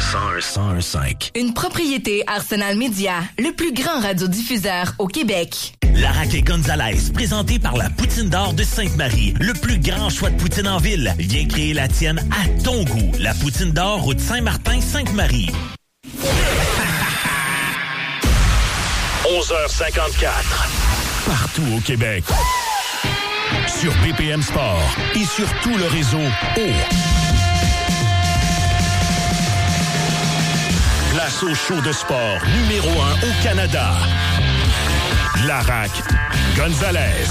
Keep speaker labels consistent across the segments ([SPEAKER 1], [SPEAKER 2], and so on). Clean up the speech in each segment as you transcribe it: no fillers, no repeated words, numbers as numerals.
[SPEAKER 1] 101.5.
[SPEAKER 2] Une propriété Arsenal Media, le plus grand radiodiffuseur au Québec.
[SPEAKER 1] Larac et Gonzalez, présenté par la Poutine d'Or de Sainte-Marie. Le plus grand choix de poutine en ville. Viens créer la tienne à ton goût. La Poutine d'Or, route Saint-Martin, Sainte-Marie.
[SPEAKER 3] 11h54.
[SPEAKER 1] Partout au Québec. Sur BPM Sport et sur tout le réseau Place au show de sport numéro 1 au Canada. Larac, Gonzalez.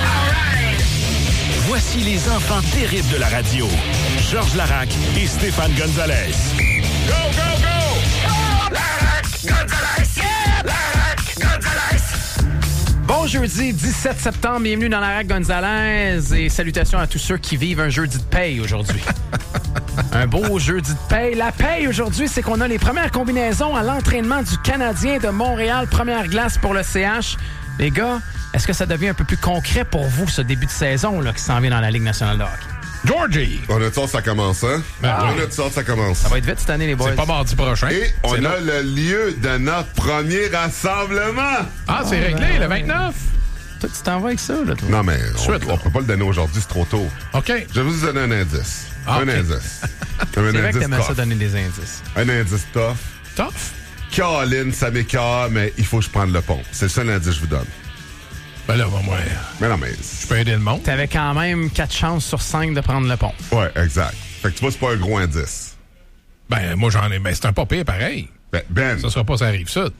[SPEAKER 1] Voici les enfants terribles de la radio. Georges Larac et Stéphane Gonzalez.
[SPEAKER 3] Go, go, go! Larac, Gonzalez! Larac, Gonzalez!
[SPEAKER 4] Bon jeudi 17 septembre, bienvenue dans Larac Gonzalez et salutations à tous ceux qui vivent un jeudi de paye aujourd'hui. Un beau jeudi de paye. La paye aujourd'hui, c'est qu'on a les premières combinaisons à l'entraînement du Canadien de Montréal. Première glace pour le CH. Les gars, est-ce que ça devient un peu plus concret pour vous, ce début de saison là, qui s'en vient dans la Ligue nationale de hockey?
[SPEAKER 5] Georgie!
[SPEAKER 6] On a de sorte, ça commence, hein? On a de sorte, ça commence.
[SPEAKER 4] Ça va être vite cette année, les boys.
[SPEAKER 5] C'est pas mardi prochain.
[SPEAKER 6] Et on a le lieu de notre premier rassemblement.
[SPEAKER 5] Ah, c'est réglé, le 29?
[SPEAKER 4] Toi, tu t'en vas avec ça, là, toi?
[SPEAKER 6] Non, mais on peut pas le donner aujourd'hui, c'est trop tôt.
[SPEAKER 5] OK.
[SPEAKER 6] Je vais vous donner un indice.
[SPEAKER 5] Ah,
[SPEAKER 6] un
[SPEAKER 5] okay.
[SPEAKER 6] indice.
[SPEAKER 4] C'est vrai que t'aimais ça donner des indices.
[SPEAKER 6] Un indice tough.
[SPEAKER 5] Tough?
[SPEAKER 6] Caroline, ça m'écoeure, mais il faut que je prenne le pont. C'est le seul indice que je vous donne.
[SPEAKER 5] Ben là, moi,
[SPEAKER 6] Mais non, mais...
[SPEAKER 5] je peux aider le monde.
[SPEAKER 4] T'avais quand même 4 chances sur 5 de prendre le pont.
[SPEAKER 6] Ouais, exact. Fait que tu vois, c'est pas un gros indice.
[SPEAKER 5] Ben, moi, j'en ai... Ben, c'est un pas pire, pareil.
[SPEAKER 6] Ben...
[SPEAKER 5] Ça sera pas ça arrive ça.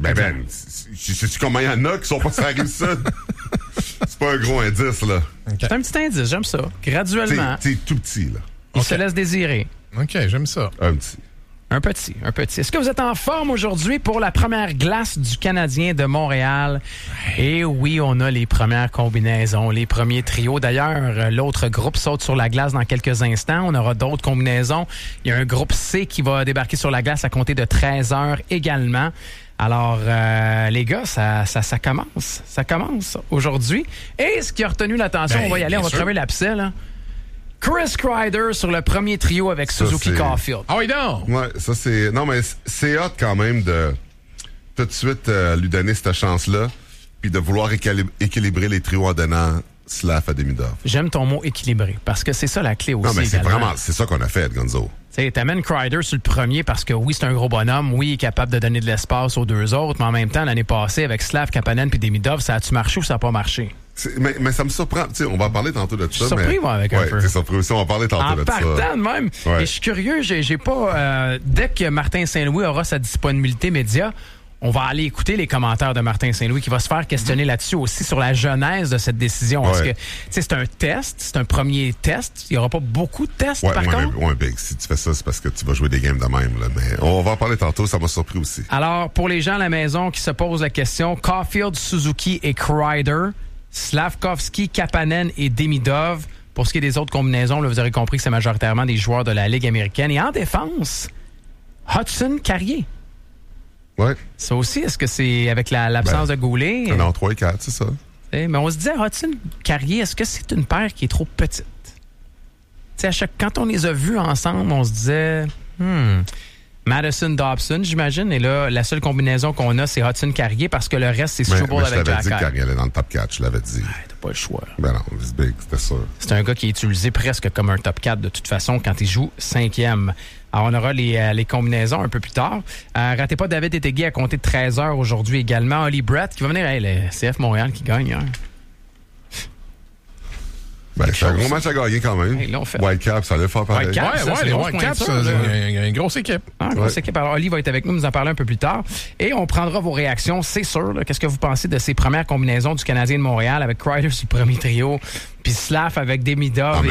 [SPEAKER 6] Sais-tu combien il y en a qui sont pas sur la Rive-Sud? C'est pas un gros indice, là.
[SPEAKER 5] Okay.
[SPEAKER 4] C'est un petit indice, j'aime ça. Graduellement.
[SPEAKER 6] T'es tout petit, là.
[SPEAKER 4] Il se laisse désirer.
[SPEAKER 5] OK, j'aime ça.
[SPEAKER 6] Un petit.
[SPEAKER 4] Un petit. Est-ce que vous êtes en forme aujourd'hui pour la première glace du Canadien de Montréal? Et oui, on a les premières combinaisons, les premiers trios. D'ailleurs, l'autre groupe saute sur la glace dans quelques instants. On aura d'autres combinaisons. Il y a un groupe C qui va débarquer sur la glace à compter de 13h également. Alors, les gars, ça commence. Ça commence aujourd'hui. Et ce qui a retenu l'attention, on va y aller, on va crever l'abcès, là. Chris Kreider sur le premier trio avec Suzuki Caulfield.
[SPEAKER 5] Ah oui, non!
[SPEAKER 6] Ouais, ça c'est... Non, mais c'est hot quand même de tout de suite lui donner cette chance-là puis de vouloir équilibrer les trios en donnant Slav à Demidov.
[SPEAKER 4] J'aime ton mot équilibré parce que c'est ça la clé aussi.
[SPEAKER 6] Non, mais c'est
[SPEAKER 4] également.
[SPEAKER 6] vraiment... C'est ça qu'on a fait, Gonzo.
[SPEAKER 4] Tu sais, t'amènes Kreider sur le premier parce que oui, c'est un gros bonhomme. Oui, il est capable de donner de l'espace aux deux autres. Mais en même temps, l'année passée, avec Slav, Kapanen puis Demidov, ça a-tu marché ou ça n'a pas marché?
[SPEAKER 6] Mais ça me surprend. Tu sais, on va en parler tantôt de tout ça.
[SPEAKER 4] Je suis surpris, moi, avec un peu.
[SPEAKER 6] t'es surpris aussi. On va parler tantôt de ça.
[SPEAKER 4] En partant de même.
[SPEAKER 6] Ouais.
[SPEAKER 4] Et je suis curieux, j'ai pas... dès que Martin Saint-Louis aura sa disponibilité média, on va aller écouter les commentaires de Martin Saint-Louis qui va se faire questionner là-dessus aussi sur la genèse de cette décision. Parce que, tu sais, c'est un test, c'est un premier test. Il n'y aura pas beaucoup de tests, par contre.
[SPEAKER 6] Oui, Big. Si tu fais ça, c'est parce que tu vas jouer des games de même. Là. Mais on va en parler tantôt. Ça m'a surpris aussi.
[SPEAKER 4] Alors, pour les gens à la maison qui se posent la question, Caulfield, Suzuki et Kreider, Slavkovski, Kapanen et Demidov. Pour ce qui est des autres combinaisons, là, vous aurez compris que c'est majoritairement des joueurs de la Ligue américaine. Et en défense, Hudson Carrier.
[SPEAKER 6] Ouais.
[SPEAKER 4] Ça aussi, est-ce que c'est avec l'absence de Goulet?
[SPEAKER 6] Non, 3 et 4, c'est ça.
[SPEAKER 4] Mais on se disait, Hudson Carrier, est-ce que c'est une paire qui est trop petite? Quand on les a vus ensemble, on se disait... Madison Dobson, j'imagine. Et là, la seule combinaison qu'on a, c'est Hudson Carrier parce que le reste, c'est Struble avec Jack.
[SPEAKER 6] Je t'avais dit que Carrier allait dans le top 4. Je l'avais dit.
[SPEAKER 4] T'as pas le choix.
[SPEAKER 6] Ben non, c'est big, c'était sûr.
[SPEAKER 4] C'est un gars qui est utilisé presque comme un top 4 de toute façon quand il joue 5e. Alors, on aura les combinaisons un peu plus tard. Ratez pas David Etegui à compter de 13h aujourd'hui également. Oli Brett qui va venir. Le CF Montréal qui gagne. Hein.
[SPEAKER 6] C'est un gros match à gagner quand même.
[SPEAKER 4] Hey, là,
[SPEAKER 6] Whitecap, ça allait faire pareil.
[SPEAKER 5] Les Whitecaps, il y a une grosse équipe.
[SPEAKER 4] Grosse équipe. Alors, Oli va être avec nous en parler un peu plus tard. Et on prendra vos réactions, c'est sûr. Là. Qu'est-ce que vous pensez de ces premières combinaisons du Canadien de Montréal avec Kreider sur le premier trio, puis Slav avec Demidov